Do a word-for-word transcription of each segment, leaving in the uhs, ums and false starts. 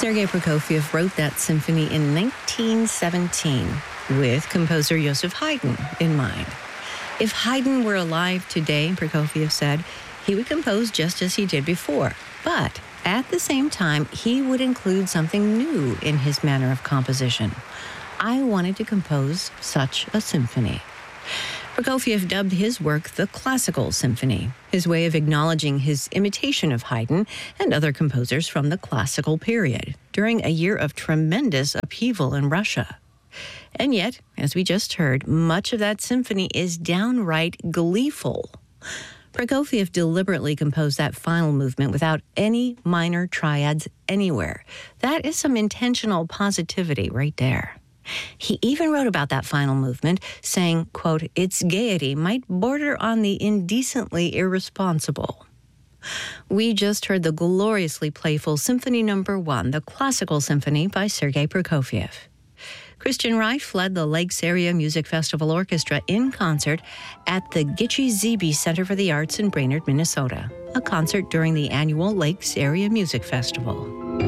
Sergei Prokofiev wrote that symphony in nineteen seventeen with composer Joseph Haydn in mind. If Haydn were alive today, Prokofiev said, he would compose just as he did before. But at the same time, he would include something new in his manner of composition. I wanted to compose such a symphony. Prokofiev dubbed his work the Classical Symphony, his way of acknowledging his imitation of Haydn and other composers from the classical period during a year of tremendous upheaval in Russia. And yet, as we just heard, much of that symphony is downright gleeful. Prokofiev deliberately composed that final movement without any minor triads anywhere. That is some intentional positivity right there. He even wrote about that final movement, saying, quote, its gaiety might border on the indecently irresponsible. We just heard the gloriously playful Symphony Number One, the Classical Symphony by Sergei Prokofiev. Christian Reif led the Lakes Area Music Festival Orchestra in concert at the Gitche Zebe Center for the Arts in Brainerd, Minnesota, a concert during the annual Lakes Area Music Festival.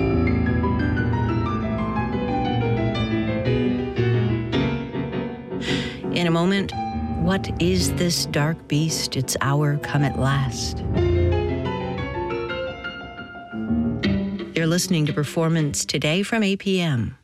In a moment, what is this dark beast? Its hour come at last. You're listening to Performance Today from A P M.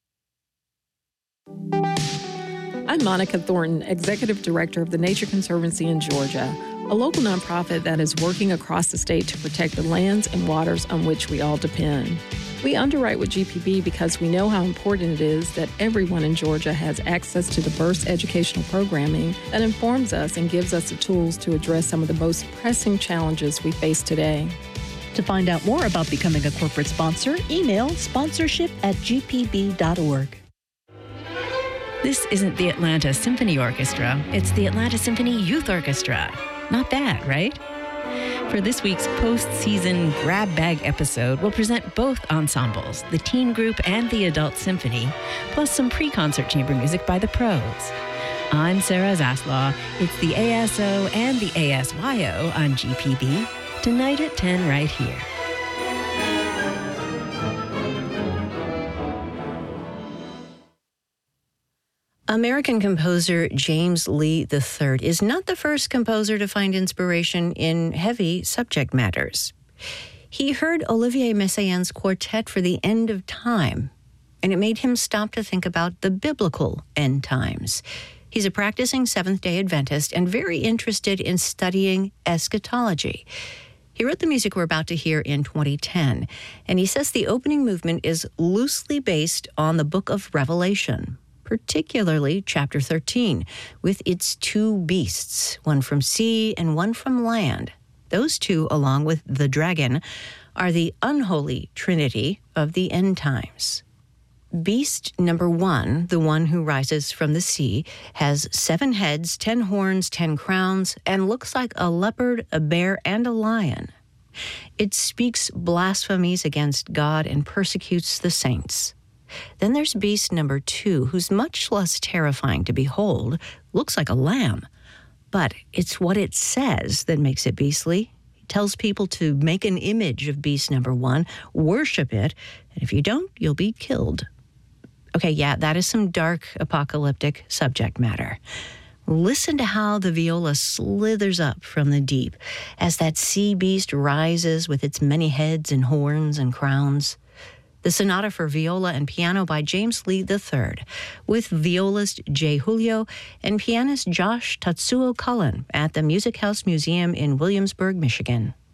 I'm Monica Thornton, Executive Director of the Nature Conservancy in Georgia, a local nonprofit that is working across the state to protect the lands and waters on which we all depend. We underwrite with G P B because we know how important it is that everyone in Georgia has access to diverse educational programming that informs us and gives us the tools to address some of the most pressing challenges we face today. To find out more about becoming a corporate sponsor, email sponsorship at g p b dot org. This isn't the Atlanta Symphony Orchestra, it's the Atlanta Symphony Youth Orchestra. Not bad, right? For this week's post-season grab bag episode, we'll present both ensembles, the teen group and the adult symphony, plus some pre-concert chamber music by the pros. I'm Sarah Zaslaw. It's the A S O and the A S Y O on G P B, tonight at ten right here. American composer James Lee the third is not the first composer to find inspiration in heavy subject matters. He heard Olivier Messiaen's quartet for the end of time, and it made him stop to think about the biblical end times. He's a practicing Seventh-day Adventist and very interested in studying eschatology. He wrote the music we're about to hear in twenty ten, and he says the opening movement is loosely based on the book of Revelation, particularly chapter thirteen, with its two beasts, one from sea and one from land. Those two, along with the dragon, are the unholy trinity of the end times. Beast number one, the one who rises from the sea, has seven heads, ten horns, ten crowns, and looks like a leopard, a bear, and a lion. It speaks blasphemies against God and persecutes the saints. Then there's beast number two, who's much less terrifying to behold, looks like a lamb. But it's what it says that makes it beastly. It tells people to make an image of beast number one, worship it, and if you don't, you'll be killed. Okay, yeah, that is some dark, apocalyptic subject matter. Listen to how the viola slithers up from the deep as that sea beast rises with its many heads and horns and crowns. The Sonata for Viola and Piano by James Lee the third, with violist Jay Julio and pianist Josh Tatsuo Cullen at the Music House Museum in Williamsburg, Michigan.